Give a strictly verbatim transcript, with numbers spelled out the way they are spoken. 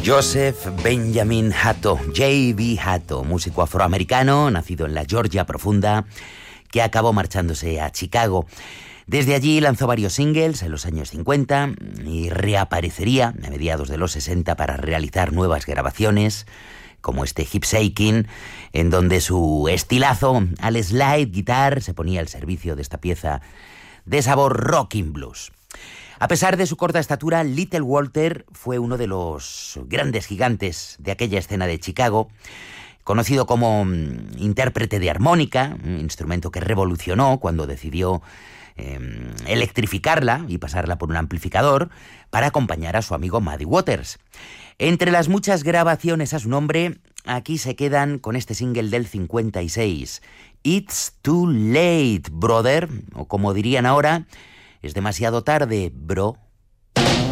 Joseph Benjamin Hatto, J B Hatto, músico afroamericano, nacido en la Georgia profunda, que acabó marchándose a Chicago. Desde allí lanzó varios singles en los años cincuenta y reaparecería a mediados de los sesenta para realizar nuevas grabaciones, como este Hip Shaking, en donde su estilazo al slide guitar se ponía al servicio de esta pieza de sabor rocking blues. A pesar de su corta estatura, Little Walter fue uno de los grandes gigantes de aquella escena de Chicago, conocido como intérprete de armónica, un instrumento que revolucionó cuando decidió eh, electrificarla y pasarla por un amplificador para acompañar a su amigo Muddy Waters. Entre las muchas grabaciones a su nombre, aquí se quedan con este single del cincuenta y seis, It's Too Late, Brother, o como dirían ahora, es demasiado tarde, bro.